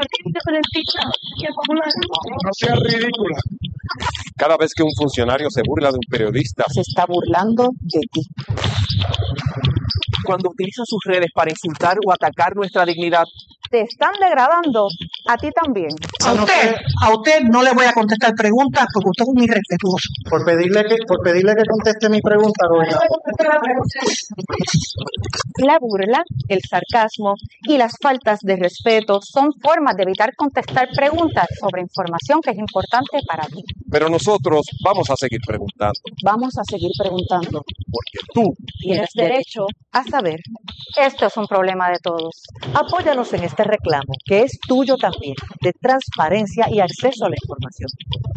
independentista y el popular. No seas ridícula. Cada vez que un funcionario se burla de un periodista, se está burlando de ti. Cuando utiliza sus redes para insultar o atacar nuestra dignidad, te están degradando a ti también. A usted no le voy a contestar preguntas porque usted es muy irrespetuoso. Por pedirle que conteste mi pregunta, doña. La burla, el sarcasmo y las faltas de respeto son formas de evitar contestar preguntas sobre información que es importante para ti. pero nosotros vamos a seguir preguntando. Vamos a seguir preguntando. Porque tú Tienes derecho a saber. Esto es un problema de todos. Apóyanos en este reclamo, que es tuyo también, de transparencia y acceso a la información.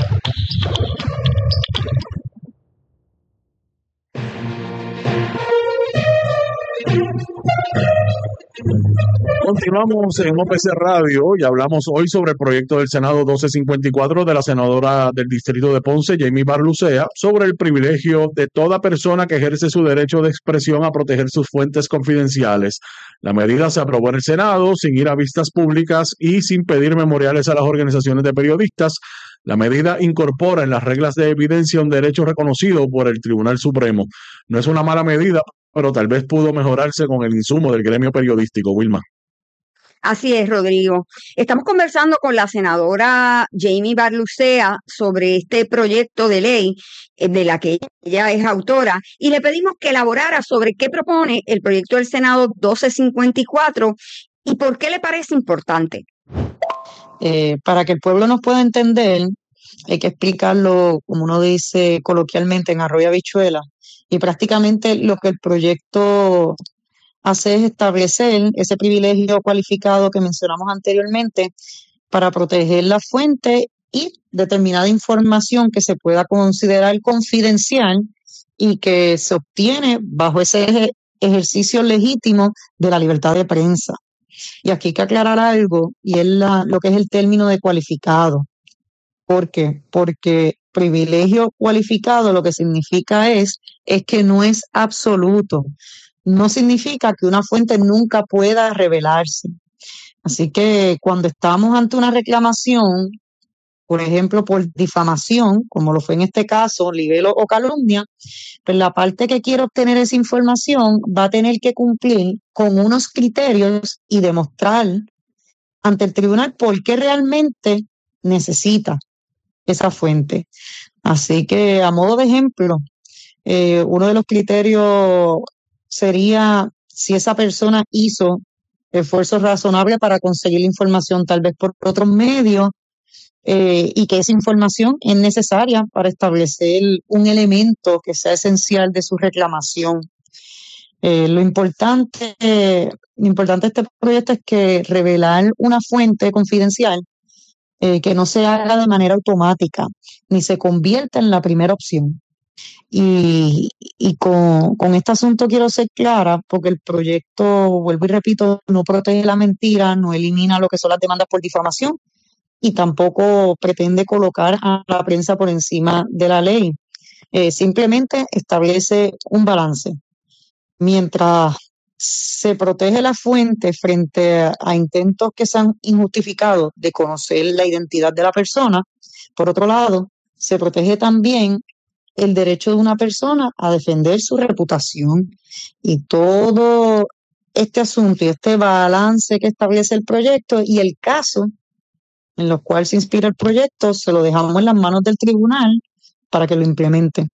Continuamos en OPC Radio y hablamos hoy sobre el proyecto del Senado 1254 de la senadora del Distrito de Ponce, Jamie Barlucea, sobre el privilegio de toda persona que ejerce su derecho de expresión a proteger sus fuentes confidenciales. La medida se aprobó en el Senado sin ir a vistas públicas y sin pedir memoriales a las organizaciones de periodistas. La medida incorpora en las reglas de evidencia un derecho reconocido por el Tribunal Supremo. No es una mala medida, pero tal vez pudo mejorarse con el insumo del gremio periodístico. Wilma. Así es, Rodrigo. Estamos conversando con la senadora Jamie Barlucea sobre este proyecto de ley de la que ella es autora y le pedimos que elaborara sobre qué propone el proyecto del Senado 1254 y por qué le parece importante. Para que el pueblo nos pueda entender, hay que explicarlo, como uno dice coloquialmente, en arroyo y habichuela. Y prácticamente lo que el proyecto hace es establecer ese privilegio cualificado que mencionamos anteriormente para proteger la fuente y determinada información que se pueda considerar confidencial y que se obtiene bajo ese ejercicio legítimo de la libertad de prensa. Y aquí hay que aclarar algo, y es lo que es el término de cualificado. ¿Por qué? Porque privilegio cualificado lo que significa es que no es absoluto. No significa que una fuente nunca pueda revelarse. Así que cuando estamos ante una reclamación, por ejemplo, por difamación, como lo fue en este caso, libelo o calumnia, pues la parte que quiere obtener esa información va a tener que cumplir con unos criterios y demostrar ante el tribunal por qué realmente necesita esa fuente. Así que, a modo de ejemplo, uno de los criterios sería si esa persona hizo esfuerzos razonables para conseguir la información tal vez por otros medios, y que esa información es necesaria para establecer un elemento que sea esencial de su reclamación. Lo importante de este proyecto es que revelar una fuente confidencial que no se haga de manera automática ni se convierta en la primera opción. Y con este asunto quiero ser clara, porque el proyecto, vuelvo y repito, no protege la mentira, no elimina lo que son las demandas por difamación y tampoco pretende colocar a la prensa por encima de la ley. Simplemente establece un balance. Mientras se protege la fuente frente a intentos que sean injustificados de conocer la identidad de la persona, por otro lado, se protege también el derecho de una persona a defender su reputación. Y todo este asunto y este balance que establece el proyecto y el caso en los cuales se inspira el proyecto, se lo dejamos en las manos del tribunal para que lo implemente.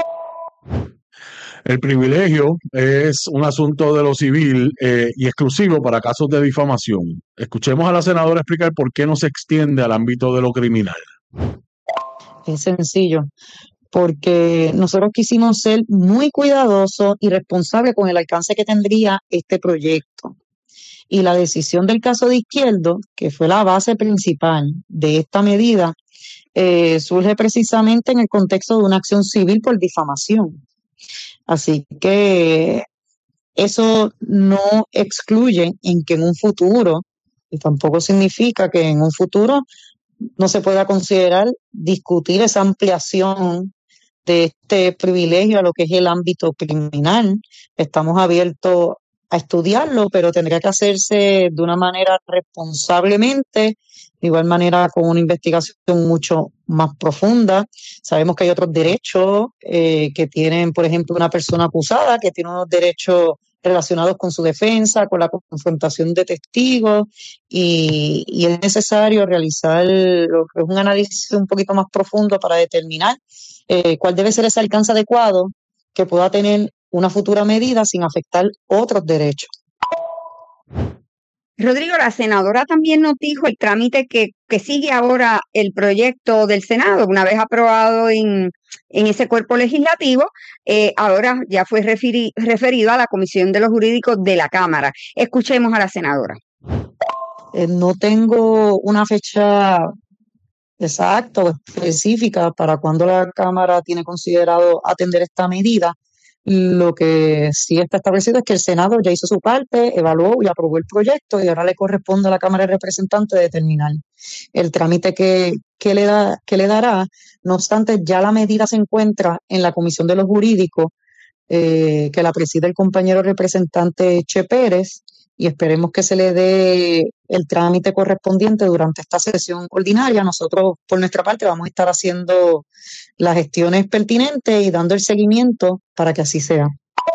El privilegio es un asunto de lo civil y exclusivo para casos de difamación. Escuchemos a la senadora explicar por qué no se extiende al ámbito de lo criminal. Es sencillo, porque nosotros quisimos ser muy cuidadosos y responsables con el alcance que tendría este proyecto. Y la decisión del caso de Izquierdo, que fue la base principal de esta medida, surge precisamente en el contexto de una acción civil por difamación. Así que eso no excluye en que en un futuro, y tampoco significa que en un futuro no se pueda considerar discutir esa ampliación de este privilegio a lo que es el ámbito criminal. Estamos abiertos a estudiarlo, pero tendría que hacerse de una manera responsablemente de igual manera con una investigación mucho más profunda. Sabemos que hay otros derechos que tienen, por ejemplo, una persona acusada, que tiene unos derechos relacionados con su defensa, con la confrontación de testigos, y es necesario realizar lo que es un análisis un poquito más profundo para determinar cuál debe ser ese alcance adecuado que pueda tener una futura medida sin afectar otros derechos. Rodrigo, la senadora también nos dijo el trámite que sigue ahora el proyecto del Senado, una vez aprobado en ese cuerpo legislativo, ahora ya fue referido a la Comisión de los Jurídicos de la Cámara. Escuchemos a la senadora. No tengo una fecha exacta o específica para cuándo la Cámara tiene considerado atender esta medida. Lo que sí está establecido es que el Senado ya hizo su parte, evaluó y aprobó el proyecto y ahora le corresponde a la Cámara de Representantes determinar el trámite que le dará. No obstante, ya la medida se encuentra en la Comisión de los Jurídicos, que la preside el compañero representante Che Pérez, y esperemos que se le dé el trámite correspondiente durante esta sesión ordinaria. Nosotros, por nuestra parte, vamos a estar haciendo las gestiones pertinentes y dando el seguimiento para que así sea.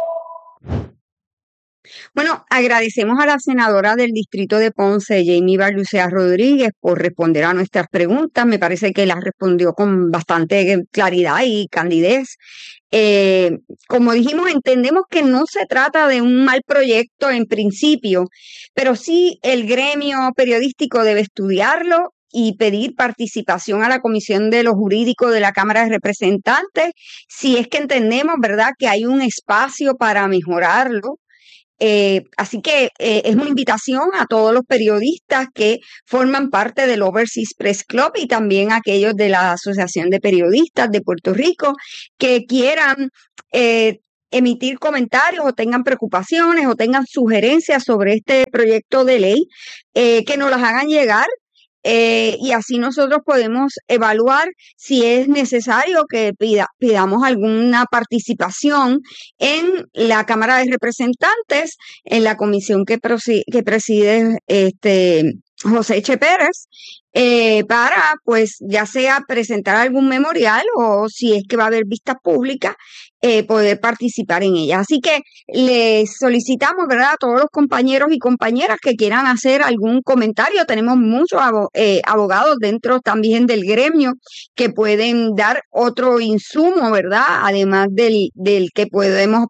Bueno, agradecemos a la senadora del distrito de Ponce, Jamie Barlucea Rodríguez, por responder a nuestras preguntas. Me parece que las respondió con bastante claridad y candidez. Como dijimos, entendemos que no se trata de un mal proyecto en principio, pero sí el gremio periodístico debe estudiarlo y pedir participación a la Comisión de los Jurídicos de la Cámara de Representantes, si es que entendemos, ¿verdad?, que hay un espacio para mejorarlo. Así que es una invitación a todos los periodistas que forman parte del Overseas Press Club y también a aquellos de la Asociación de Periodistas de Puerto Rico que quieran emitir comentarios o tengan preocupaciones o tengan sugerencias sobre este proyecto de ley, que nos las hagan llegar. Y así nosotros podemos evaluar si es necesario que pidamos alguna participación en la Cámara de Representantes, en la comisión que preside José Che Pérez, para, pues, ya sea presentar algún memorial o si es que va a haber vistas públicas, poder participar en ellas. Así que les solicitamos, ¿verdad?, a todos los compañeros y compañeras que quieran hacer algún comentario. Tenemos muchos abogados dentro también del gremio que pueden dar otro insumo, ¿verdad?, además del que podemos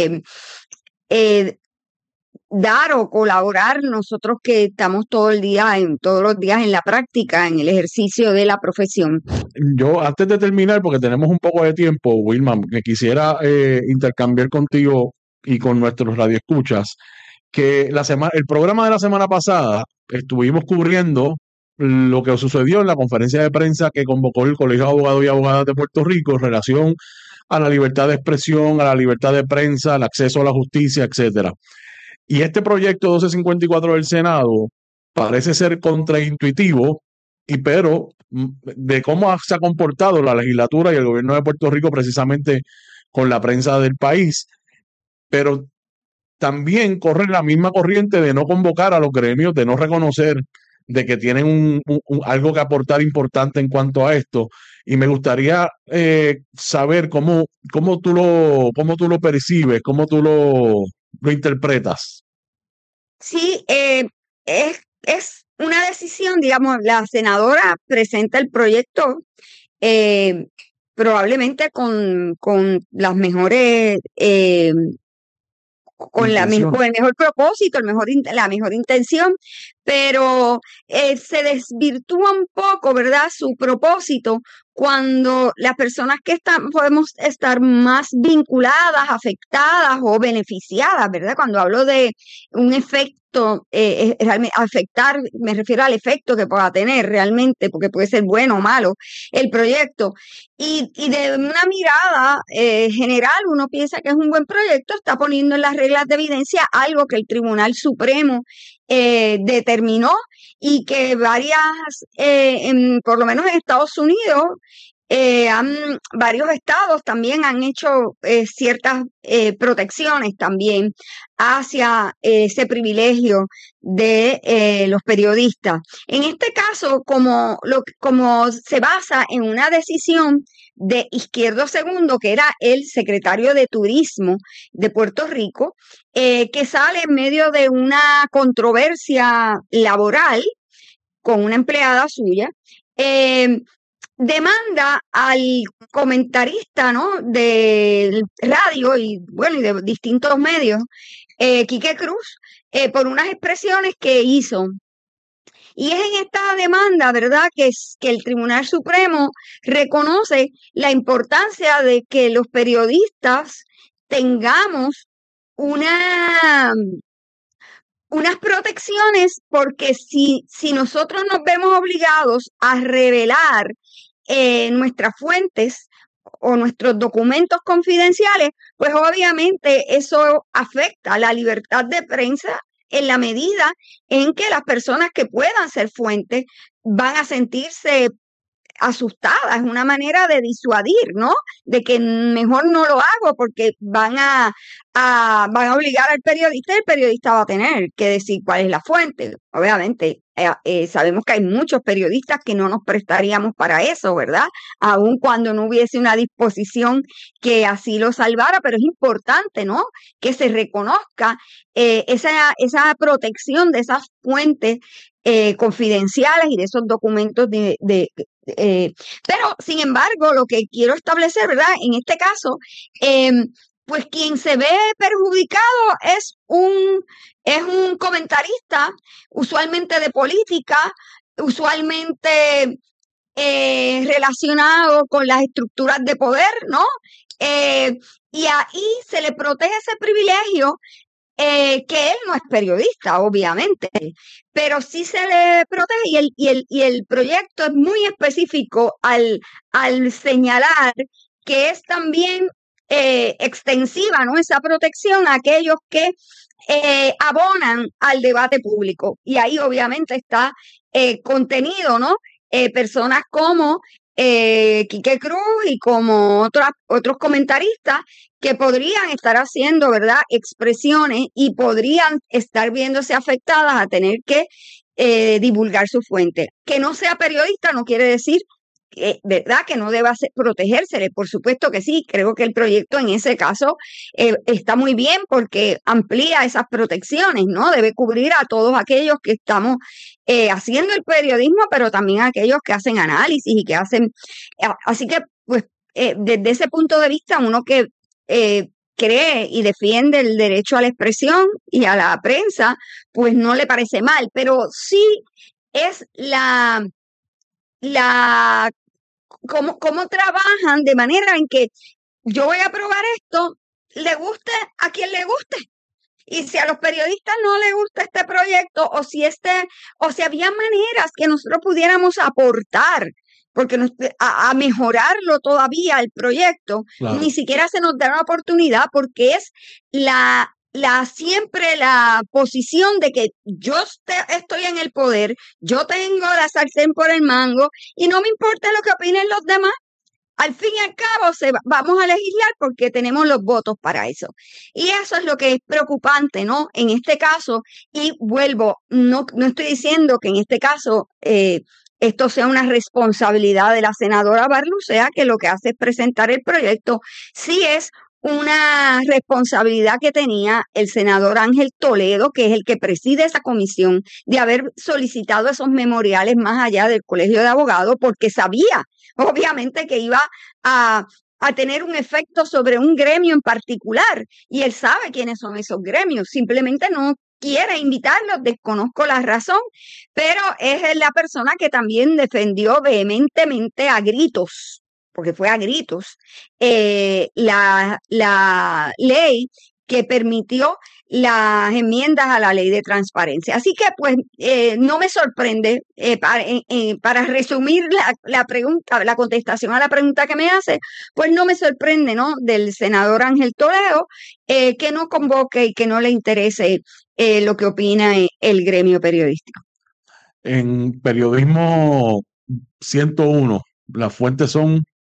dar o colaborar nosotros que estamos todos los días en la práctica, en el ejercicio de la profesión. Yo, antes de terminar, porque tenemos un poco de tiempo, Wilma, me quisiera intercambiar contigo y con nuestros radioescuchas, que el programa de la semana pasada estuvimos cubriendo lo que sucedió en la conferencia de prensa que convocó el Colegio de Abogados y Abogadas de Puerto Rico en relación a la libertad de expresión, a la libertad de prensa, al acceso a la justicia, etcétera. Y este proyecto 1254 del Senado parece ser contraintuitivo, pero de cómo se ha comportado la legislatura y el gobierno de Puerto Rico precisamente con la prensa del país, pero también corre la misma corriente de no convocar a los gremios, de no reconocer de que tienen algo que aportar importante en cuanto a esto. Y me gustaría saber cómo tú lo percibes, cómo tú lo interpretas. Sí, es una decisión, digamos, la senadora presenta el proyecto probablemente con las mejores con el mejor propósito, la mejor intención, pero se desvirtúa un poco, ¿verdad?, su propósito cuando las personas que podemos estar más vinculadas, afectadas o beneficiadas, ¿verdad? Cuando hablo de un efecto, afectar, me refiero al efecto que pueda tener realmente, porque puede ser bueno o malo el proyecto. Y de una mirada general, uno piensa que es un buen proyecto, está poniendo en las reglas de evidencia algo que el Tribunal Supremo determinó y que por lo menos en Estados Unidos, Varios estados también han hecho ciertas protecciones también hacia ese privilegio de los periodistas. En este caso, como se basa en una decisión de Izquierdo Segundo, que era el secretario de Turismo de Puerto Rico, que sale en medio de una controversia laboral con una empleada suya, demanda al comentarista, ¿no?, de radio y bueno, y de distintos medios, Quique Cruz, por unas expresiones que hizo. Y es en esta demanda, ¿verdad?, que el Tribunal Supremo reconoce la importancia de que los periodistas tengamos unas protecciones, porque si nosotros nos vemos obligados a revelar nuestras fuentes o nuestros documentos confidenciales, pues obviamente eso afecta la libertad de prensa en la medida en que las personas que puedan ser fuentes van a sentirse asustadas. Es una manera de disuadir, ¿no? De que mejor no lo hago porque van a obligar al periodista y el periodista va a tener que decir cuál es la fuente. Obviamente, sabemos que hay muchos periodistas que no nos prestaríamos para eso, ¿verdad? Aun cuando no hubiese una disposición que así lo salvara, pero es importante, ¿no?, que se reconozca esa protección de esas fuentes confidenciales y de esos documentos pero, sin embargo, lo que quiero establecer, ¿verdad?, en este caso, pues quien se ve perjudicado es un comentarista, usualmente de política, usualmente relacionado con las estructuras de poder, ¿no? Y ahí se le protege ese privilegio, que él no es periodista, obviamente, pero sí se le protege y el proyecto es muy específico al señalar que es también extensiva, ¿no?, esa protección a aquellos que abonan al debate público. Y ahí obviamente está contenido, ¿no?, personas como Quique Cruz y como otros comentaristas que podrían estar haciendo, ¿verdad?, expresiones y podrían estar viéndose afectadas a tener que divulgar su fuente. Que no sea periodista no quiere decir, ¿verdad?, que no deba protegérsele. Por supuesto que sí. Creo que el proyecto en ese caso está muy bien porque amplía esas protecciones, ¿no? Debe cubrir a todos aquellos que estamos haciendo el periodismo, pero también a aquellos que hacen análisis y que hacen... Así que, pues, desde ese punto de vista, uno que cree y defiende el derecho a la expresión y a la prensa, pues no le parece mal, pero sí es cómo trabajan de manera en que yo voy a probar esto, le guste a quien le guste. Y si a los periodistas no les gusta este proyecto, o si había maneras que nosotros pudiéramos aportar, porque a mejorarlo todavía el proyecto, Claro. ni siquiera se nos da una oportunidad, porque es siempre la posición de que yo estoy en el poder, yo tengo la sartén por el mango y no me importa lo que opinen los demás. Al fin y al cabo vamos a legislar porque tenemos los votos para eso. Y eso es lo que es preocupante, ¿no?, en este caso. Y vuelvo, no estoy diciendo que en este caso esto sea una responsabilidad de la senadora Barlucea, que lo que hace es presentar el proyecto. Sí es una responsabilidad que tenía el senador Ángel Toledo, que es el que preside esa comisión, de haber solicitado esos memoriales más allá del Colegio de Abogados, porque sabía, obviamente, que iba a tener un efecto sobre un gremio en particular, y él sabe quiénes son esos gremios, simplemente no quiere invitarlos, desconozco la razón, pero es la persona que también defendió vehementemente a gritos, porque fue a gritos, la ley que permitió las enmiendas a la ley de transparencia. Así que, pues, no me sorprende, para resumir la pregunta, la contestación a la pregunta que me hace, pues no me sorprende, ¿no?, del senador Ángel Toledo, que no convoque y que no le interese lo que opina el gremio periodístico. En periodismo 101, las fuentes son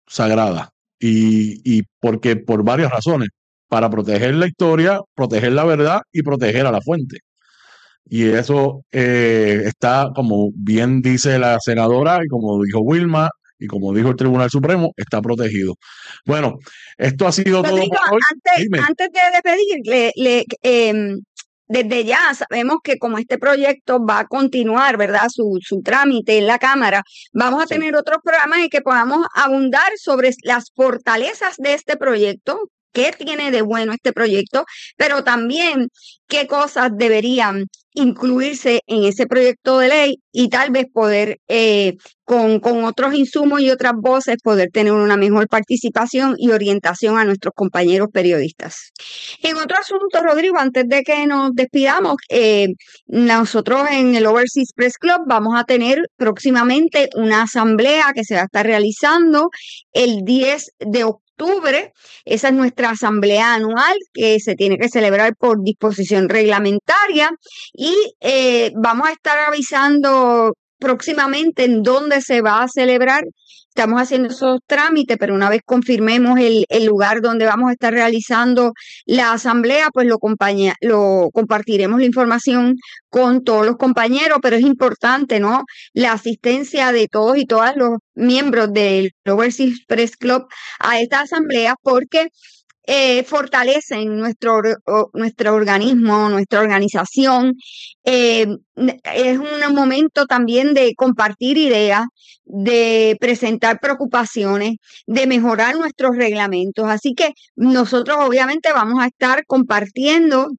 sagrada. Y porque por varias razones, para proteger la historia, proteger la verdad y proteger a la fuente. Y eso está, como bien dice la senadora, y como dijo Wilma, y como dijo el Tribunal Supremo, está protegido. Bueno, esto ha sido todo Rodrigo, por hoy. Dime. antes de despedir, desde ya sabemos que como este proyecto va a continuar, ¿verdad? Su trámite en la Cámara, vamos a Sí. tener otros programas en que podamos abundar sobre las fortalezas de este proyecto, qué tiene de bueno este proyecto, pero también qué cosas deberían incluirse en ese proyecto de ley y tal vez poder, con otros insumos y otras voces, poder tener una mejor participación y orientación a nuestros compañeros periodistas. En otro asunto, Rodrigo, antes de que nos despidamos, nosotros en el Overseas Press Club vamos a tener próximamente una asamblea que se va a estar realizando el 10 de octubre. Esa es nuestra asamblea anual que se tiene que celebrar por disposición reglamentaria y vamos a estar avisando próximamente en dónde se va a celebrar. Estamos haciendo esos trámites, pero una vez confirmemos el lugar donde vamos a estar realizando la asamblea, pues lo compartiremos la información con todos los compañeros, pero es importante, ¿no? La asistencia de todos y todas los miembros del Overseas Press Club a esta asamblea porque fortalecen nuestro organismo, nuestra organización. Es un momento también de compartir ideas, de presentar preocupaciones, de mejorar nuestros reglamentos. Así que nosotros obviamente vamos a estar compartiendo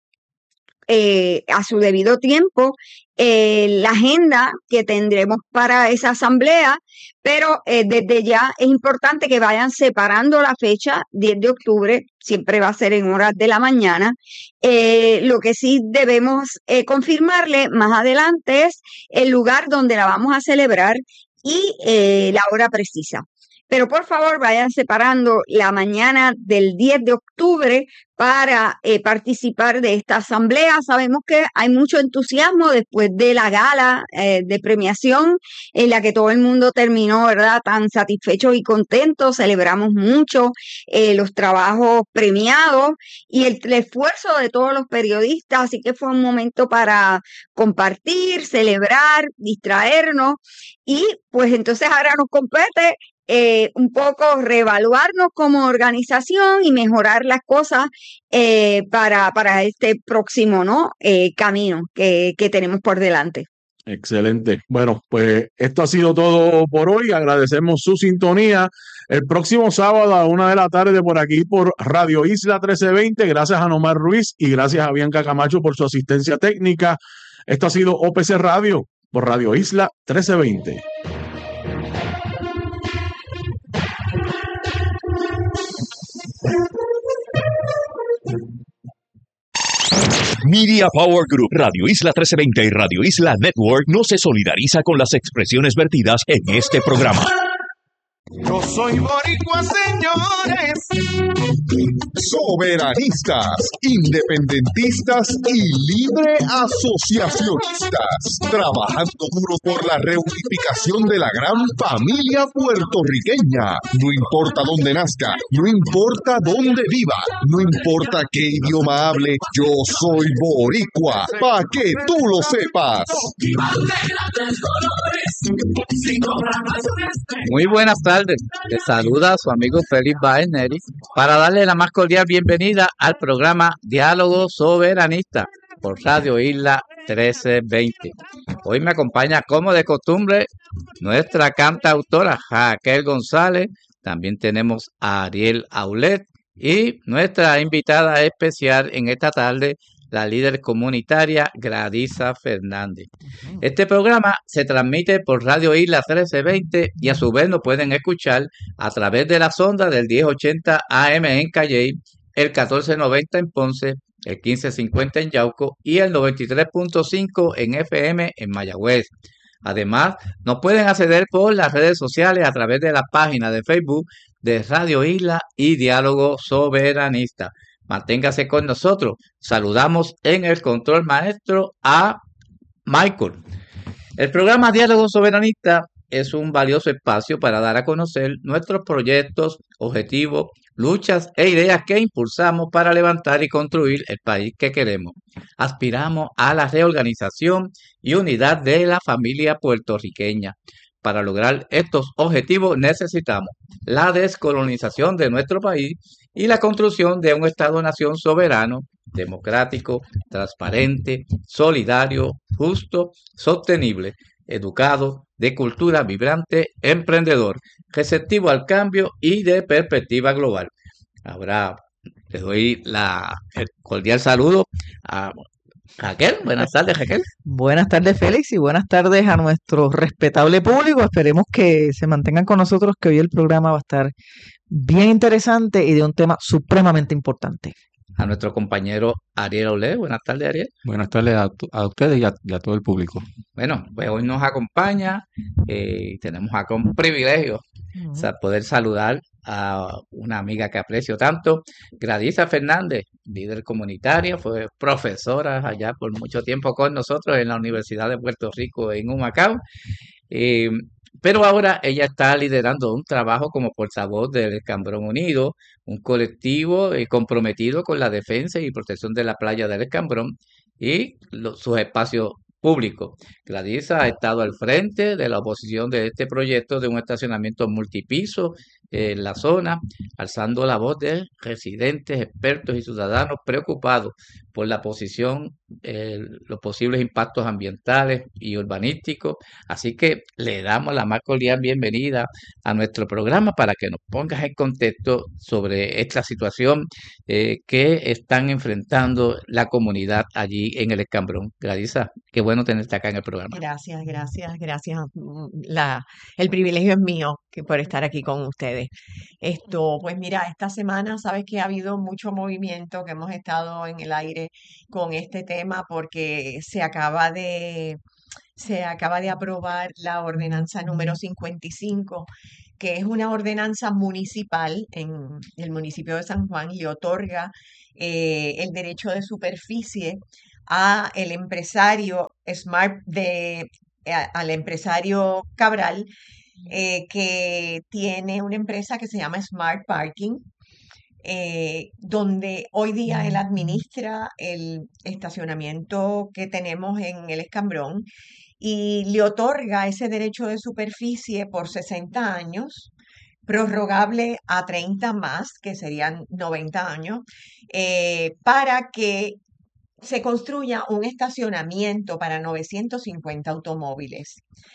a su debido tiempo la agenda que tendremos para esa asamblea, pero desde ya es importante que vayan separando la fecha, 10 de octubre, siempre va a ser en horas de la mañana. Lo que sí debemos confirmarle más adelante es el lugar donde la vamos a celebrar y la hora precisa. Pero por favor vayan separando la mañana del 10 de octubre para participar de esta asamblea. Sabemos que hay mucho entusiasmo después de la gala de premiación en la que todo el mundo terminó, ¿verdad?, tan satisfechos y contentos. Celebramos mucho los trabajos premiados y el esfuerzo de todos los periodistas. Así que fue un momento para compartir, celebrar, distraernos y pues entonces ahora nos compete un poco reevaluarnos como organización y mejorar las cosas para este próximo, ¿no? Camino que tenemos por delante. Excelente. Bueno, pues esto ha sido todo por hoy. Agradecemos su sintonía. El próximo sábado a 1 de la tarde por aquí por Radio Isla 1320. Gracias a Nomar Ruiz y gracias a Bianca Camacho por su asistencia técnica. Esto ha sido OPC Radio por Radio Isla 1320. Media Power Group, Radio Isla 1320 y Radio Isla Network no se solidariza con las expresiones vertidas en este programa. Yo soy boricua, señores. Soberanistas, independentistas y libre asociacionistas. Trabajando duro por la reunificación de la gran familia puertorriqueña. No importa dónde nazca, no importa dónde viva, no importa qué idioma hable, yo soy boricua. Pa' que tú lo sepas. Muy buenas tardes. Les saluda a su amigo Félix Báez Neri para darle la más cordial bienvenida al programa Diálogo Soberanista por Radio Isla 1320. Hoy me acompaña, como de costumbre, nuestra cantautora Raquel González. También tenemos a Ariel Aulet y nuestra invitada especial en esta tarde, la líder comunitaria Gradisa Fernández. Este programa se transmite por Radio Isla 1320 y a su vez nos pueden escuchar a través de las ondas del 1080 AM en Calley, el 1490 en Ponce, el 1550 en Yauco y el 93.5 en FM en Mayagüez. Además, nos pueden acceder por las redes sociales a través de la página de Facebook de Radio Isla y Diálogo Soberanista. Manténgase con nosotros. Saludamos en el control maestro a Michael. El programa Diálogo Soberanista es un valioso espacio para dar a conocer nuestros proyectos, objetivos, luchas e ideas que impulsamos para levantar y construir el país que queremos. Aspiramos a la reorganización y unidad de la familia puertorriqueña. Para lograr estos objetivos necesitamos la descolonización de nuestro país y la construcción de un Estado-nación soberano, democrático, transparente, solidario, justo, sostenible, educado, de cultura vibrante, emprendedor, receptivo al cambio y de perspectiva global. Ahora le doy el cordial saludo a Raquel. Buenas tardes, Raquel. Buenas tardes, Félix, y buenas tardes a nuestro respetable público. Esperemos que se mantengan con nosotros, que hoy el programa va a estar bien interesante y de un tema supremamente importante. A nuestro compañero Ariel Olé. Buenas tardes, Ariel. Buenas tardes a ustedes y a todo el público. Bueno, pues hoy nos acompaña, tenemos acá un privilegio, poder saludar a una amiga que aprecio tanto, Gladisa Fernández, líder comunitaria, fue profesora allá por mucho tiempo con nosotros en la Universidad de Puerto Rico en Humacao. Pero ahora ella está liderando un trabajo como portavoz del Escambrón Unido, un colectivo comprometido con la defensa y protección de la playa del Escambrón y sus espacios públicos. Gladisa ha estado al frente de la oposición de este proyecto de un estacionamiento multipiso en la zona, alzando la voz de residentes, expertos y ciudadanos preocupados por la posición, los posibles impactos ambientales y urbanísticos. Así que le damos la más cordial bienvenida a nuestro programa para que nos pongas en contexto sobre esta situación que están enfrentando la comunidad allí en el Escambrón. Gladisa, qué bueno tenerte acá en el programa. Gracias. El privilegio es mío por estar aquí con ustedes. Pues mira, esta semana sabes que ha habido mucho movimiento, que hemos estado en el aire con este tema porque se acaba de aprobar la ordenanza número 55, que es una ordenanza municipal en el municipio de San Juan, y otorga el derecho de superficie a el empresario al empresario Cabral, que tiene una empresa que se llama Smart Parking, donde hoy día él administra el estacionamiento que tenemos en el Escambrón y le otorga ese derecho de superficie por 60 años, prorrogable a 30 más, que serían 90 años, para que se construya un estacionamiento para 950 automóviles.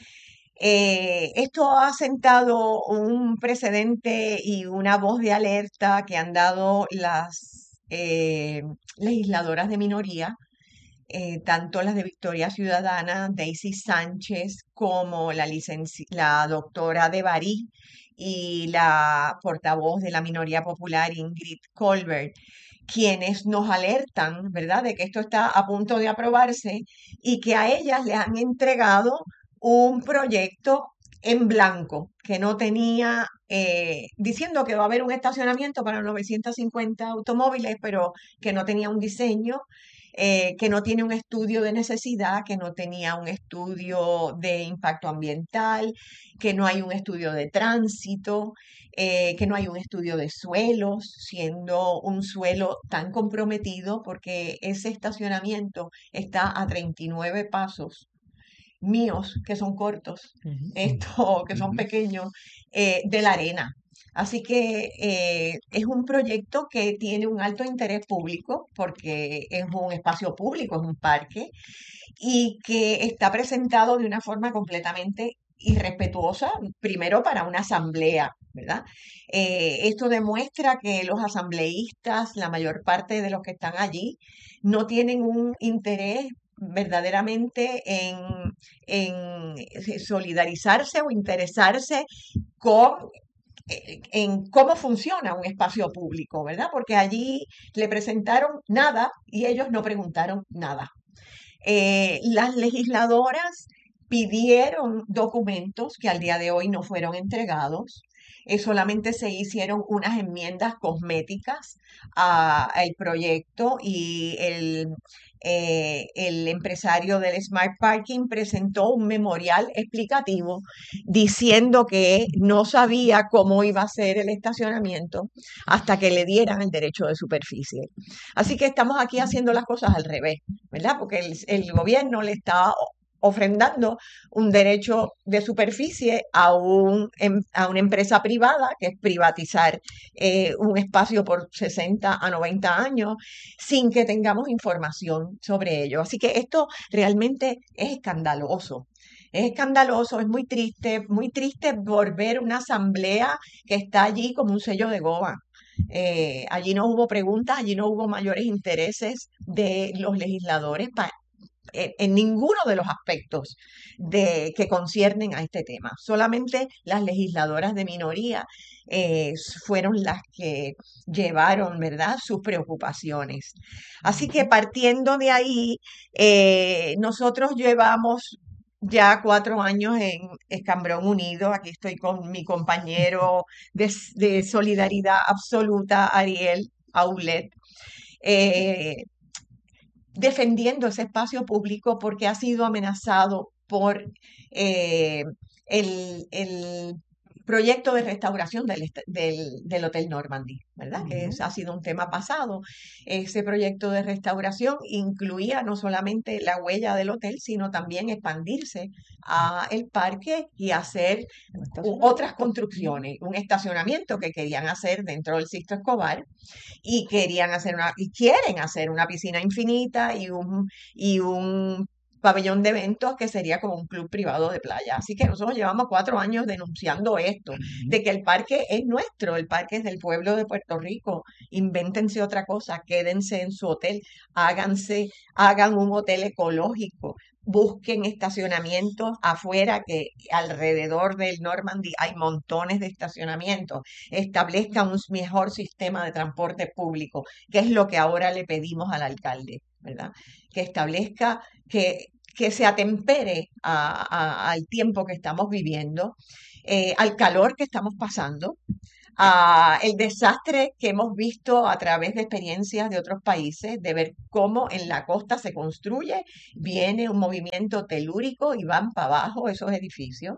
Esto ha sentado un precedente y una voz de alerta que han dado las legisladoras de minoría, tanto las de Victoria Ciudadana, Daisy Sánchez, como la doctora de Barí y la portavoz de la minoría popular, Ingrid Colbert, quienes nos alertan, ¿verdad?, de que esto está a punto de aprobarse y que a ellas les han entregado un proyecto en blanco que no tenía, diciendo que va a haber un estacionamiento para 950 automóviles, pero que no tenía un diseño, que no tiene un estudio de necesidad, que no tenía un estudio de impacto ambiental, que no hay un estudio de tránsito, que no hay un estudio de suelos, siendo un suelo tan comprometido porque ese estacionamiento está a 39 pasos míos, que son cortos, que son pequeños, de la arena. Así que es un proyecto que tiene un alto interés público porque es un espacio público, es un parque, y que está presentado de una forma completamente irrespetuosa, primero para una asamblea, ¿verdad? Esto demuestra que los asambleístas, la mayor parte de los que están allí, no tienen un interés verdaderamente en solidarizarse o interesarse en cómo funciona un espacio público, ¿verdad? Porque allí le presentaron nada y ellos no preguntaron nada. Las legisladoras pidieron documentos que al día de hoy no fueron entregados. solamente se hicieron unas enmiendas cosméticas al proyecto y el empresario del Smart Parking presentó un memorial explicativo diciendo que no sabía cómo iba a ser el estacionamiento hasta que le dieran el derecho de superficie. Así que estamos aquí haciendo las cosas al revés, ¿verdad? Porque el gobierno le está ofrendando un derecho de superficie a una empresa privada, que es privatizar un espacio por 60 a 90 años sin que tengamos información sobre ello. Así que esto realmente es escandaloso. Es escandaloso, es muy triste por ver una asamblea que está allí como un sello de goma. Allí no hubo preguntas, allí no hubo mayores intereses de los legisladores en ninguno de los aspectos que conciernen a este tema. Solamente las legisladoras de minoría fueron las que llevaron, ¿verdad?, sus preocupaciones. Así que partiendo de ahí, nosotros llevamos ya 4 años en Escambrón Unido. Aquí estoy con mi compañero de solidaridad absoluta, Ariel Aulet, defendiendo ese espacio público porque ha sido amenazado por el proyecto de restauración del Hotel Normandy, ¿verdad? Que ha sido un tema pasado. Ese proyecto de restauración incluía no solamente la huella del hotel, sino también expandirse a el parque y hacer otras construcciones, un estacionamiento que querían hacer dentro del Sisto Escobar y quieren hacer una piscina infinita y un pabellón de eventos que sería como un club privado de playa. Así que nosotros llevamos 4 años denunciando esto, de que el parque es nuestro, el parque es del pueblo de Puerto Rico. Invéntense otra cosa, quédense en su hotel, hagan un hotel ecológico, busquen estacionamientos afuera, que alrededor del Normandy hay montones de estacionamientos, establezcan un mejor sistema de transporte público, que es lo que ahora le pedimos al alcalde, ¿verdad? Que establezca, que se atempere al tiempo que estamos viviendo, al calor que estamos pasando, el desastre que hemos visto a través de experiencias de otros países, de ver cómo en la costa se construye, viene un movimiento telúrico y van para abajo esos edificios.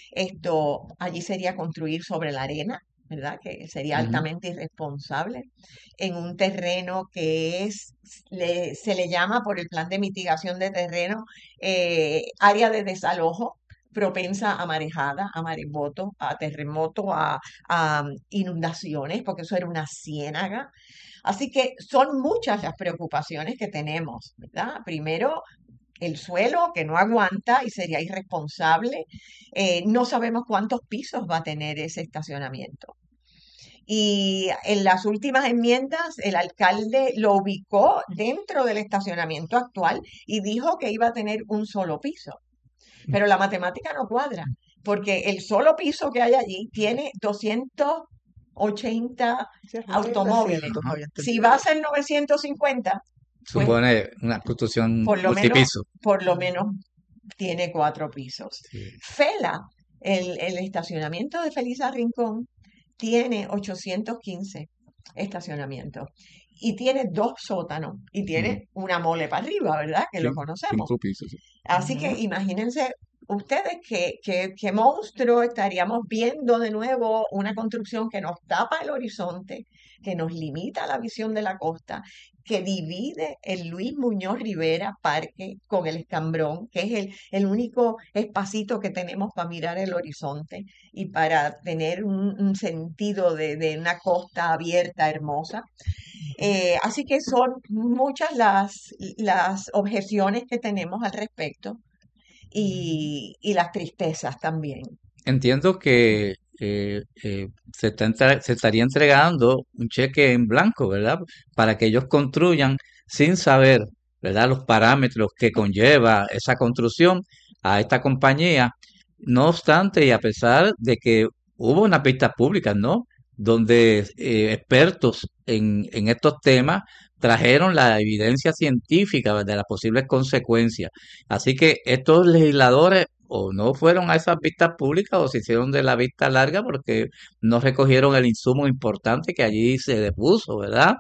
Allí sería construir sobre la arena, ¿verdad? Que sería altamente irresponsable en un terreno que se le llama por el plan de mitigación de terreno área de desalojo, propensa a marejada, a maremoto, a terremoto, a inundaciones, porque eso era una ciénaga. Así que son muchas las preocupaciones que tenemos, ¿verdad? Primero, el suelo que no aguanta y sería irresponsable. No sabemos cuántos pisos va a tener ese estacionamiento. Y en las últimas enmiendas, el alcalde lo ubicó dentro del estacionamiento actual y dijo que iba a tener un solo piso. Pero la matemática no cuadra, porque el solo piso que hay allí tiene 280 automóviles. Si va a ser 950, pues Supone una construcción por lo multipiso. menos tiene 4 pisos. Fela, el estacionamiento de Felisa Rincón, tiene 815 estacionamientos y tiene 2 sótanos y tiene una mole para arriba, ¿verdad? Que lo conocemos. 5 pisos. Sí. Así que imagínense ustedes qué monstruo estaríamos viendo de nuevo, una construcción que nos tapa el horizonte, que nos limita la visión de la costa, que divide el Luis Muñoz Rivera Parque con el Escambrón, que es el único espacito que tenemos para mirar el horizonte y para tener un sentido de una costa abierta, hermosa. Así que son muchas las objeciones que tenemos al respecto y las tristezas también. Entiendo que se estaría entregando un cheque en blanco, ¿verdad? Para que ellos construyan sin saber, ¿verdad?, los parámetros que conlleva esa construcción a esta compañía. No obstante, y a pesar de que hubo unas pistas públicas, ¿no?, donde expertos en estos temas trajeron la evidencia científica de las posibles consecuencias. Así que estos legisladores o no fueron a esas vistas públicas o se hicieron de la vista larga porque no recogieron el insumo importante que allí se depuso, ¿verdad?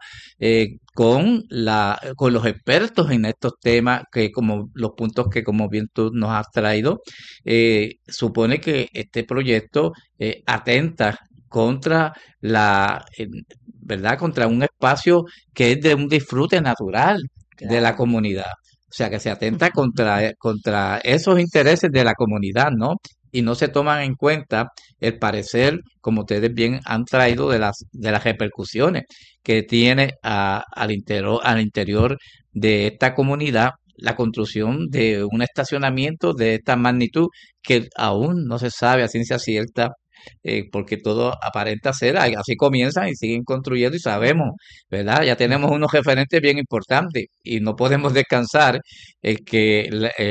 Con los expertos en estos temas, que como los puntos que como bien tú nos has traído, supone que este proyecto atenta contra ¿verdad? Contra un espacio que es de un disfrute natural de la comunidad. O sea, que se atenta contra esos intereses de la comunidad, ¿no? Y no se toman en cuenta el parecer, como ustedes bien han traído, de las repercusiones que tiene al interior de esta comunidad la construcción de un estacionamiento de esta magnitud que aún no se sabe a ciencia cierta, porque todo aparenta ser, así comienzan y siguen construyendo y sabemos, ¿verdad? Ya tenemos unos referentes bien importantes y no podemos descansar que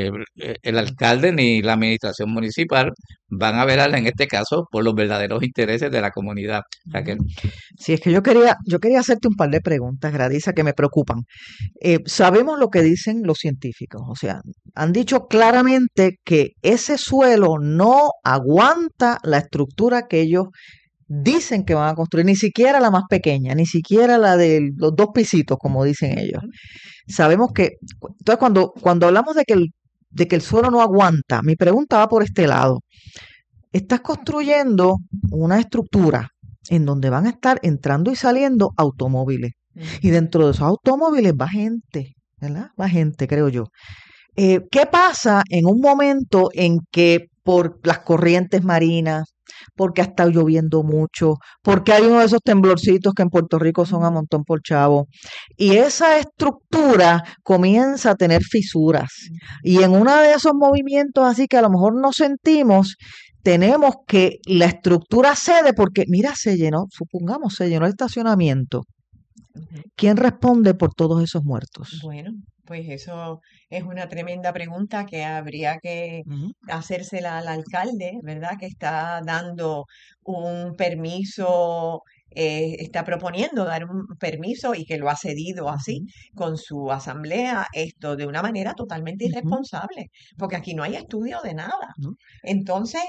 el alcalde ni la administración municipal van a velar en este caso por los verdaderos intereses de la comunidad. Raquel. Sí, es que yo quería hacerte un par de preguntas, Gradisa, que me preocupan. Sabemos lo que dicen los científicos, o sea, han dicho claramente que ese suelo no aguanta la estructura que ellos dicen que van a construir, ni siquiera la más pequeña, ni siquiera la de los 2 pisitos, como dicen ellos. Sabemos que, entonces cuando hablamos de que el suelo no aguanta, mi pregunta va por este lado. Estás construyendo una estructura en donde van a estar entrando y saliendo automóviles. Y dentro de esos automóviles va gente, ¿verdad? Va gente, creo yo. ¿Qué pasa en un momento en que por las corrientes marinas, porque ha estado lloviendo mucho, porque hay uno de esos temblorcitos que en Puerto Rico son a montón por chavo, y esa estructura comienza a tener fisuras? Y en uno de esos movimientos así que a lo mejor no sentimos, tenemos que la estructura cede porque, mira, supongamos, se llenó el estacionamiento. ¿Quién responde por todos esos muertos? Bueno, pues eso es una tremenda pregunta que habría que hacérsela al alcalde, ¿verdad? Que está dando un permiso, está proponiendo dar un permiso y que lo ha cedido así con su asamblea, esto de una manera totalmente irresponsable, porque aquí no hay estudio de nada. Entonces,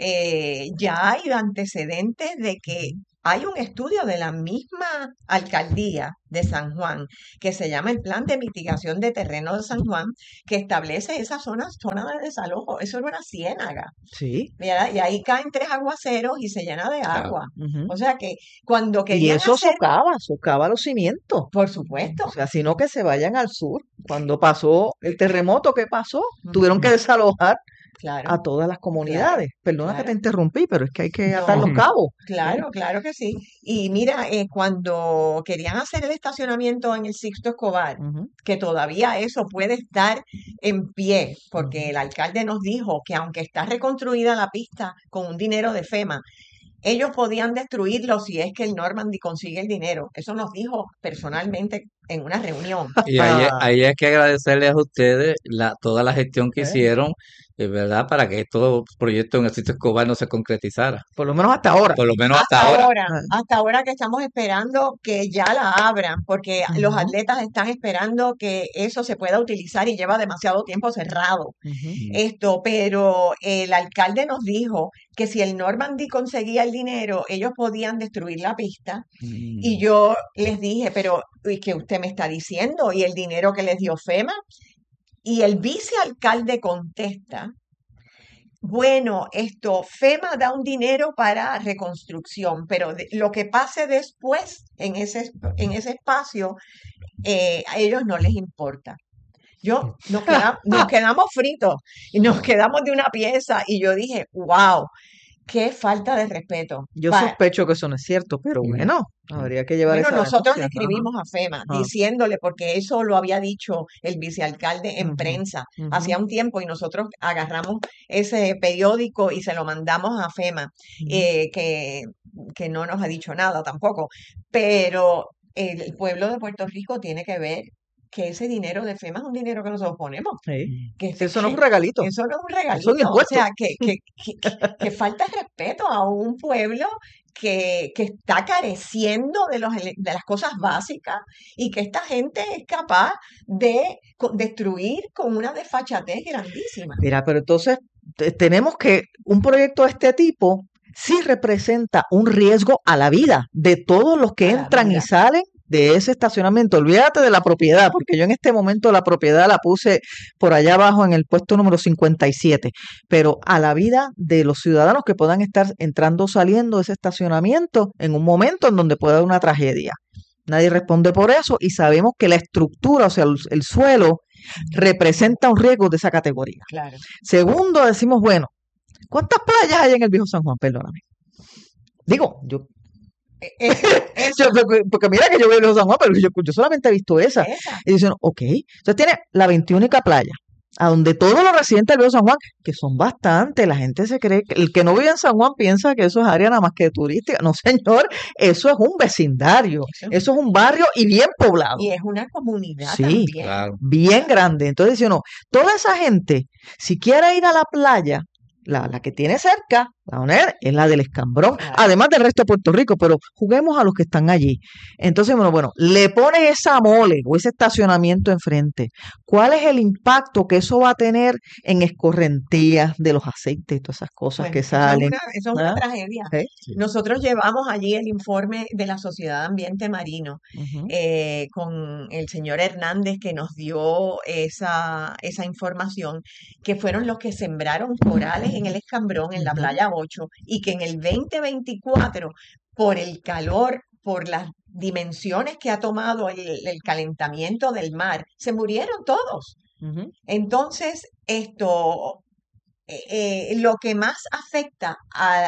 ya hay antecedentes de que hay un estudio de la misma alcaldía de San Juan que se llama el Plan de Mitigación de Terreno de San Juan, que establece esa zona de desalojo. Eso era una ciénaga. Sí. ¿Verdad? Y ahí caen 3 aguaceros y se llena de agua. O sea que cuando Y querían eso hacer... socava los cimientos. Por supuesto. O sea, sino que se vayan al sur. Cuando pasó el terremoto, ¿qué pasó? Tuvieron que desalojar a todas las comunidades. Perdona que te interrumpí, pero es que hay que atar los cabos. Claro, claro que sí. Y mira, cuando querían hacer el estacionamiento en el Sixto Escobar, que todavía eso puede estar en pie, porque el alcalde nos dijo que aunque está reconstruida la pista con un dinero de FEMA, ellos podían destruirlo si es que el Normandy consigue el dinero. Eso nos dijo personalmente en una reunión. Y ahí hay que agradecerles a ustedes toda la gestión que hicieron, ¿verdad? Para que estos proyectos en el Sixto Escobar no se concretizara. Por lo menos hasta ahora. Por lo menos hasta ahora. Hasta ahora que estamos esperando que ya la abran, porque los atletas están esperando que eso se pueda utilizar y lleva demasiado tiempo cerrado. Pero el alcalde nos dijo que si el Normandy conseguía el dinero, ellos podían destruir la pista. Y yo les dije, pero ¿y qué usted me está diciendo? ¿Y el dinero que les dio FEMA? Y el vicealcalde contesta, bueno, FEMA da un dinero para reconstrucción, pero lo que pase después en ese espacio, a ellos no les importa. Nos quedamos fritos y nos quedamos de una pieza y yo dije, wow, qué falta de respeto. Yo sospecho que eso no es cierto, pero bueno, habría que llevar esa nosotros le escribimos a FEMA diciéndole, porque eso lo había dicho el vicealcalde en prensa hacía un tiempo y nosotros agarramos ese periódico y se lo mandamos a FEMA, que no nos ha dicho nada tampoco, pero el pueblo de Puerto Rico tiene que ver que ese dinero de FEMA es un dinero que nosotros ponemos. Eso no es un regalito. Eso no es un regalito. O sea, que falta de respeto a un pueblo que está careciendo de las cosas básicas y que esta gente es capaz de destruir con una desfachatez grandísima. Mira, pero entonces tenemos que un proyecto de este tipo sí representa un riesgo a la vida de todos los que entran y salen de ese estacionamiento. Olvídate de la propiedad, porque yo en este momento la propiedad la puse por allá abajo en el puesto número 57, pero a la vida de los ciudadanos que puedan estar entrando o saliendo de ese estacionamiento en un momento en donde pueda haber una tragedia. Nadie responde por eso y sabemos que la estructura, o sea, el suelo, representa un riesgo de esa categoría. Claro. Segundo, decimos, bueno, ¿cuántas playas hay en el Viejo San Juan? Perdóname. Digo, porque mira que yo veo el Viejo San Juan, pero yo solamente he visto esa. Y dicen, ok, entonces tiene la 21ª playa, a donde todos los residentes del Viejo San Juan, que son bastantes, la gente se cree, que el que no vive en San Juan piensa que eso es área nada más que turística. No, señor, eso es un vecindario, eso es un barrio y bien poblado. Y es una comunidad Sí, también. Claro. bien grande. Entonces, dice uno, toda esa gente, si quiere ir a la playa, la que tiene cerca, la UNED, es la del Escambrón, además del resto de Puerto Rico, pero juguemos a los que están allí. Entonces, bueno, le pones esa mole o ese estacionamiento enfrente. ¿Cuál es el impacto que eso va a tener en escorrentías de los aceites y todas esas cosas que salen? Eso es una tragedia. ¿Sí? Nosotros llevamos allí el informe de la Sociedad de Ambiente Marino Ujú. con el señor Hernández que nos dio esa información, que fueron los que sembraron corales en el Escambrón, en la playa 8, y que en el 2024, por el calor, por las dimensiones que ha tomado el calentamiento del mar, se murieron todos. Ujú. Entonces, lo que más afecta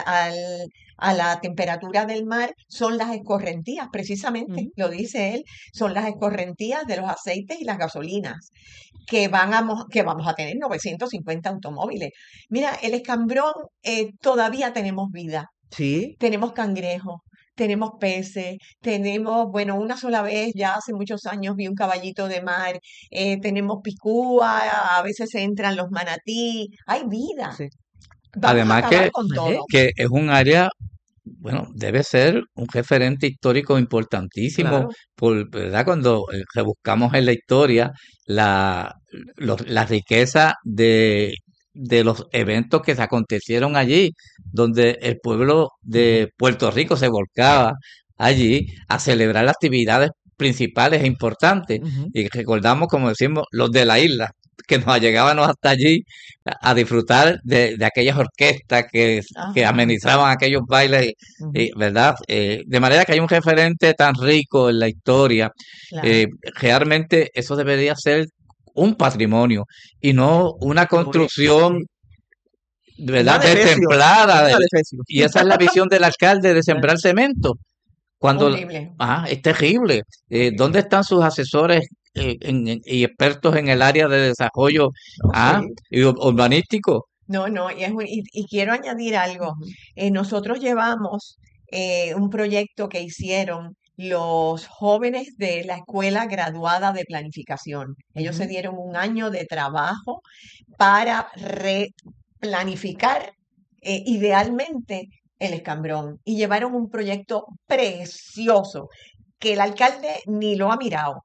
a la temperatura del mar son las escorrentías, precisamente, lo dice él, son las escorrentías de los aceites y las gasolinas, que vamos a tener 950 automóviles. Mira, el Escambrón todavía tenemos vida, Sí. tenemos cangrejos, tenemos peces, tenemos, bueno, una sola vez, ya hace muchos años vi un caballito de mar, tenemos picúa, a veces entran los manatí, hay vida. Vamos a Además acabar con todo. que es un área, bueno, debe ser un referente histórico importantísimo, Claro. ¿verdad? Cuando rebuscamos en la historia la riqueza de los eventos que se acontecieron allí, donde el pueblo de Puerto Rico se volcaba allí a celebrar las actividades principales e importantes. Ujú. Y recordamos, como decimos, los de la isla, que nos allegábamos hasta allí a disfrutar de aquellas orquestas que Ajá. amenizaban aquellos bailes, Ujú. ¿verdad? De manera que hay un referente tan rico en la historia. Claro. Realmente eso debería ser un patrimonio y no una construcción, ¿verdad? Un adefesio, Destemplada. un adefesio. Y esa es la visión del alcalde de sembrar cemento. Cuando, Horrible. es terrible. ¿Dónde están sus asesores y expertos en el área de desarrollo y urbanístico? No, y quiero añadir algo. Nosotros llevamos un proyecto que hicieron los jóvenes de la Escuela Graduada de Planificación. Ellos se dieron un año de trabajo para replanificar idealmente el Escambrón y llevaron un proyecto precioso que el alcalde ni lo ha mirado.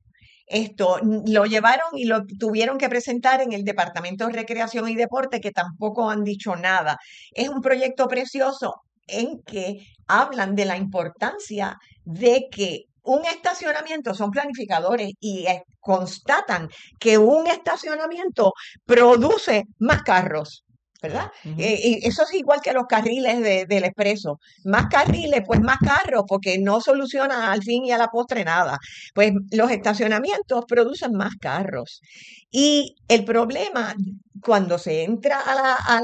Lo llevaron y lo tuvieron que presentar en el Departamento de Recreación y Deporte, que tampoco han dicho nada. Es un proyecto precioso en que hablan de la importancia de que un estacionamiento, son planificadores y constatan que un estacionamiento produce más carros, ¿verdad? Y eso es igual que los carriles del expreso. Más carriles, pues más carros, porque no solucionan al fin y a la postre nada. Pues los estacionamientos producen más carros. Y el problema, cuando se entra a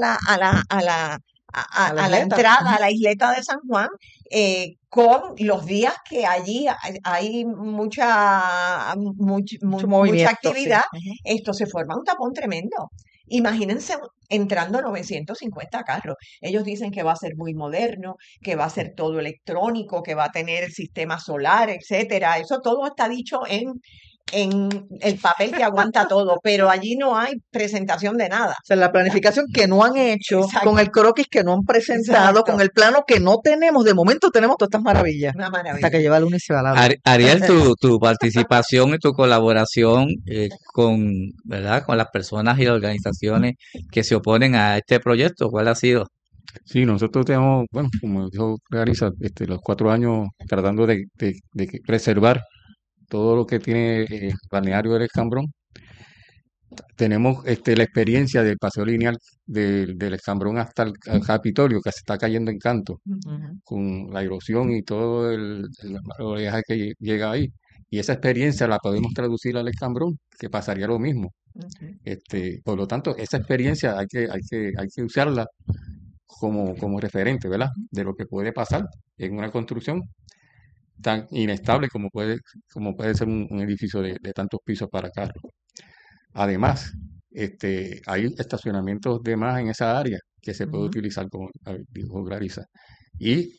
la entrada, a la isleta de San Juan, con los días que allí hay mucha movimiento, actividad, sí. esto se forma un tapón tremendo. Imagínense entrando 950 carros. Ellos dicen que va a ser muy moderno, que va a ser todo electrónico, que va a tener el sistema solar, etcétera. Eso todo está dicho en en el papel que aguanta todo, pero allí no hay presentación de nada. O sea, la planificación que no han hecho, Exacto. con el croquis que no han presentado, Exacto. con el plano que no tenemos. De momento tenemos todas estas maravillas. Una Hasta maravilla. que lleva el lunes y se va la luz. Ariel, tu participación y tu colaboración con, ¿verdad? Con las personas y las organizaciones que se oponen a este proyecto, ¿cuál ha sido? Sí, nosotros tenemos, bueno, como dijo Clarisa, los 4 años tratando de preservar todo lo que tiene el balneario del Escambrón. Tenemos la experiencia del paseo lineal del Escambrón hasta el Capitolio, que se está cayendo en canto, con la erosión y todo el oleaje que llega ahí. Y esa experiencia la podemos traducir al Escambrón, que pasaría lo mismo. Por lo tanto, esa experiencia hay que usarla como referente, ¿verdad? De lo que puede pasar en una construcción tan inestable como puede ser un edificio de tantos pisos para carros. Además, hay estacionamientos de más en esa área que se puede utilizar, como dijo Clarisa. Y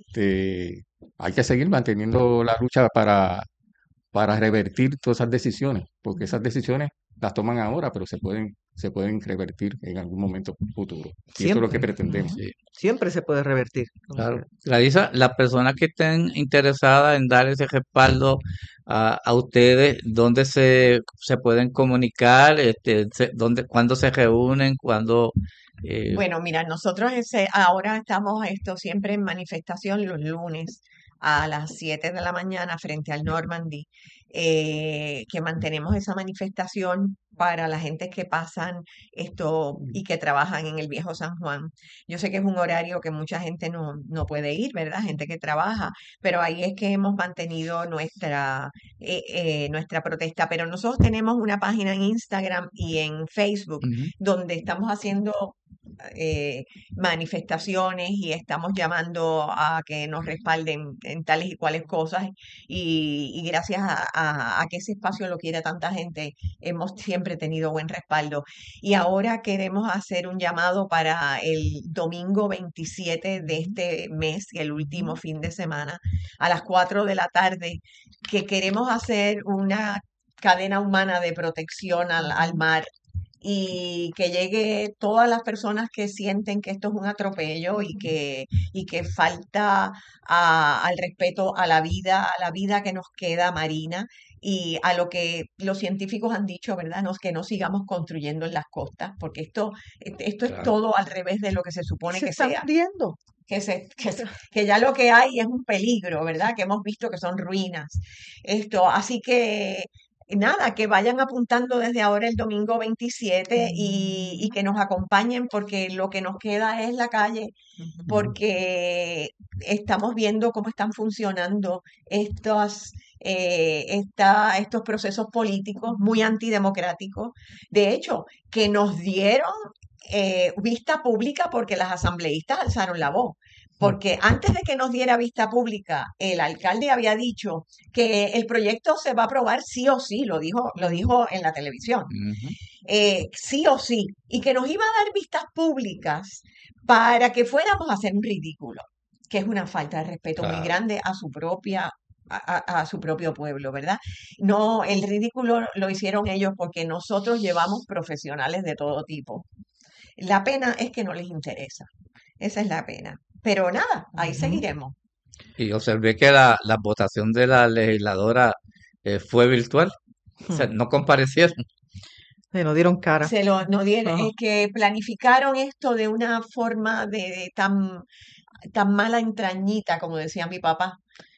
hay que seguir manteniendo la lucha para revertir todas esas decisiones, porque esas decisiones las toman ahora, pero se pueden revertir en algún momento futuro. Y eso es lo que pretendemos. Siempre se puede revertir. Claro. Clarisa, las personas que estén interesadas en dar ese respaldo a ustedes, ¿dónde se pueden comunicar? ¿Cuándo se reúnen? ¿Cuándo? Bueno, mira, nosotros ahora estamos siempre en manifestación los lunes a las 7 de la mañana frente al Normandy, que mantenemos esa manifestación para la gente que pasan y que trabajan en el Viejo San Juan. Yo sé que es un horario que mucha gente no puede ir, ¿verdad? Gente que trabaja, pero ahí es que hemos mantenido nuestra protesta. Pero nosotros tenemos una página en Instagram y en Facebook donde estamos haciendo manifestaciones y estamos llamando a que nos respalden en tales y cuales cosas y gracias a que ese espacio lo quiere tanta gente hemos siempre tenido buen respaldo y ahora queremos hacer un llamado para el domingo 27 de este mes, el último fin de semana, a las 4 de la tarde, que queremos hacer una cadena humana de protección al mar y que llegue todas las personas que sienten que esto es un atropello y que falta al respeto a la vida que nos queda marina y a lo que los científicos han dicho, ¿verdad? Que no sigamos construyendo en las costas, porque esto es Claro. todo al revés de lo que se supone Se que está sea. hundiendo. Que ya lo que hay es un peligro, ¿verdad? Que hemos visto que son ruinas. Así que nada, que vayan apuntando desde ahora el domingo 27 y que nos acompañen porque lo que nos queda es la calle, porque estamos viendo cómo están funcionando estos procesos políticos muy antidemocráticos. De hecho, que nos dieron vista pública porque las asambleístas alzaron la voz. Porque antes de que nos diera vista pública, el alcalde había dicho que el proyecto se va a aprobar sí o sí, lo dijo en la televisión, sí o sí, y que nos iba a dar vistas públicas para que fuéramos a hacer un ridículo, que es una falta de respeto muy grande a su propio pueblo, ¿verdad? No, el ridículo lo hicieron ellos porque nosotros llevamos profesionales de todo tipo. La pena es que no les interesa, esa es la pena. Pero nada, ahí seguiremos. Y observé que la votación de la legisladora fue virtual. O sea, no comparecieron. Se nos dieron cara. No dieron, es que planificaron esto de una forma de tan mala entrañita, como decía mi papá.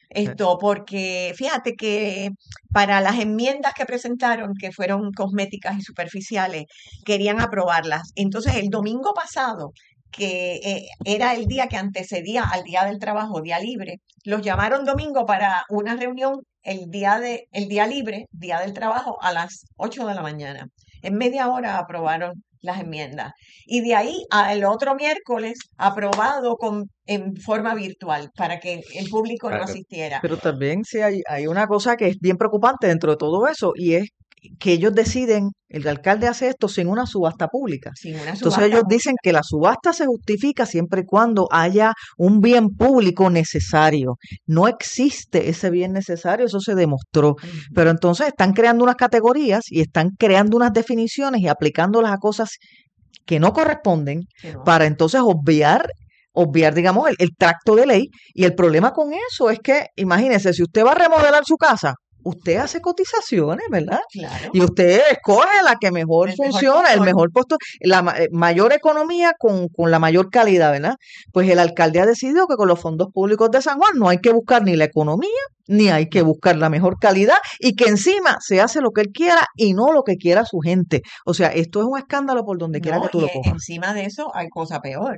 Porque fíjate que para las enmiendas que presentaron, que fueron cosméticas y superficiales, querían aprobarlas. Entonces, el domingo pasado, que era el día que antecedía al Día del Trabajo, día libre, los llamaron domingo para una reunión el día libre, Día del Trabajo, a las 8 de la mañana. En media hora aprobaron las enmiendas. Y de ahí al otro miércoles aprobado en forma virtual para que el público no asistiera. Pero también sí hay una cosa que es bien preocupante dentro de todo eso y es que ellos deciden, el alcalde hace esto sin una subasta pública. Sin una Entonces subasta ellos dicen que la subasta se justifica siempre y cuando haya un bien público necesario. No existe ese bien necesario, eso se demostró. Pero entonces están creando unas categorías y están creando unas definiciones y aplicándolas a cosas que no corresponden para entonces obviar, digamos, el tracto de ley. Y el problema con eso es que, imagínese, si usted va a remodelar su casa, usted hace cotizaciones, ¿verdad? Claro. Y usted escoge la que mejor funciona, el mejor puesto, la mayor economía con la mayor calidad, ¿verdad? Pues el alcalde ha decidido que con los fondos públicos de San Juan no hay que buscar ni la economía, ni hay que buscar la mejor calidad, y que encima se hace lo que él quiera y no lo que quiera su gente. O sea, esto es un escándalo por donde quiera No, que tú lo y cojas. encima de eso hay cosa peor.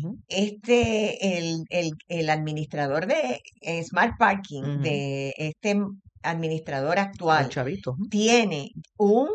El administrador de Smart Parking, de este administrador El actual, chavito. tiene un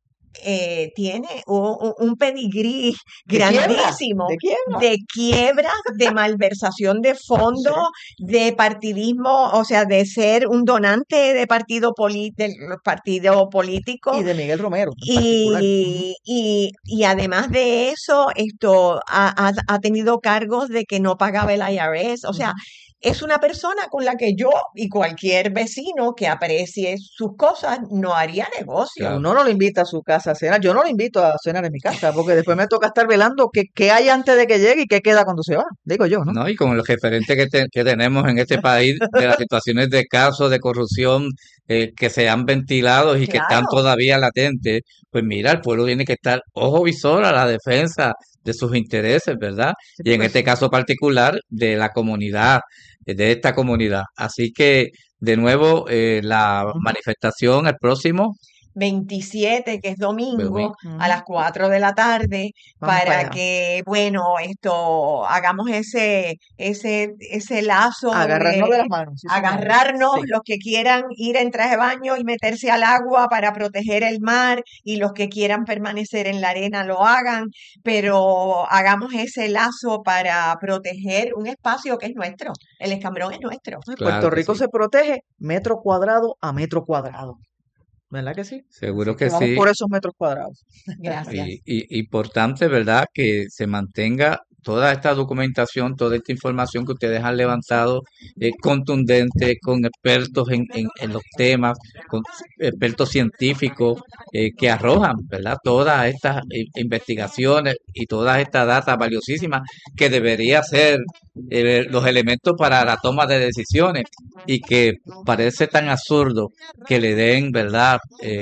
un pedigrí ¿De quiebra? grandísimo ¿De quiebra? de quiebras, de malversación de fondos, de partidismo, o sea, de ser un donante de partido político. Y de Miguel Romero en particular. Y además de eso, esto ha tenido cargos de que no pagaba el IRS. O sea, es una persona con la que yo y cualquier vecino que aprecie sus cosas no haría negocio. Uno no lo invita a su casa a cenar. Yo no lo invito a cenar en mi casa porque después me toca estar velando qué hay antes de que llegue y qué queda cuando se va. Digo yo, ¿no? No, y con los referentes que tenemos en este país de las situaciones de casos de corrupción que se han ventilado y que están todavía latentes, pues mira, el pueblo tiene que estar ojo visor a la defensa de sus intereses, ¿verdad? Y en este caso particular de la comunidad, de esta comunidad. Así que, de nuevo, la manifestación el próximo 27, que es domingo, a las 4 de la tarde, Vamos para para allá. que, bueno, hagamos ese lazo Agarrarnos de las manos. sí, señora. agarrarnos, Sí. los que quieran ir en traje de baño y meterse al agua para proteger el mar, y los que quieran permanecer en la arena lo hagan, pero hagamos ese lazo para proteger un espacio que es nuestro. El Escambrón es nuestro. Puerto Rico se protege metro cuadrado a metro cuadrado. ¿Verdad que sí? Seguro Así que vamos sí. por esos metros cuadrados. Gracias. Y importante, ¿verdad?, que se mantenga toda esta documentación, toda esta información que ustedes han levantado, contundente, con expertos en los temas, con expertos científicos que arrojan, ¿verdad?, todas estas investigaciones y todas estas datas valiosísimas que debería ser los elementos para la toma de decisiones, y que parece tan absurdo que le den, ¿verdad?,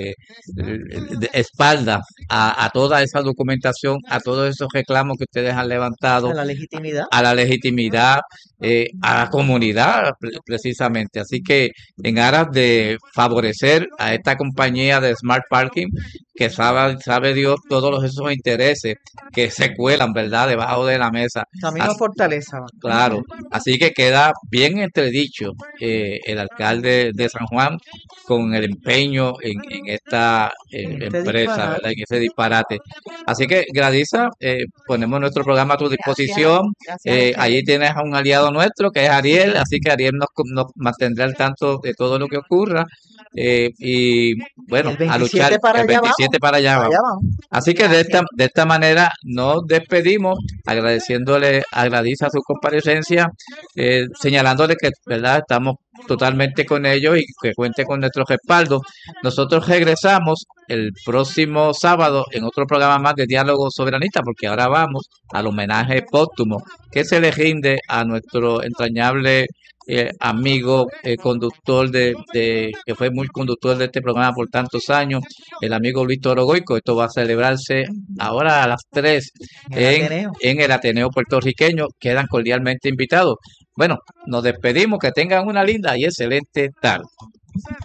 espalda a toda esa documentación, a todos esos reclamos que ustedes han levantado, A la legitimidad. a la legitimidad, a la comunidad precisamente. Así que en aras de favorecer a esta compañía de Smart Parking, que sabe Dios todos esos intereses que se cuelan, ¿verdad?, debajo de la mesa. Camino a Fortaleza. Claro, así que queda bien entredicho el alcalde de San Juan con el empeño en esta empresa, disparate. ¿verdad?, en ese disparate. Así que, Gradisa, ponemos nuestro programa a tu disposición. Gracias. Allí tienes a un aliado nuestro que es Ariel, así que Ariel nos mantendrá al tanto de todo lo que ocurra. Y bueno, El a 27 luchar para el allá 27 para allá Allá vamos. vamos. Así que de esta manera nos despedimos, agradeciéndole a Gladys su comparecencia, señalándole que, ¿verdad?, estamos totalmente con ellos y que cuente con nuestro respaldo. Nosotros regresamos el próximo sábado en otro programa más de Diálogo Soberanista, porque ahora vamos al homenaje póstumo que se le rinde a nuestro entrañable amigo conductor que fue muy conductor de este programa por tantos años, el amigo Luis Toro Goico. Esto va a celebrarse ahora a las 3 en el Ateneo puertorriqueño. Quedan cordialmente invitados. Bueno, nos despedimos, que tengan una linda y excelente tarde.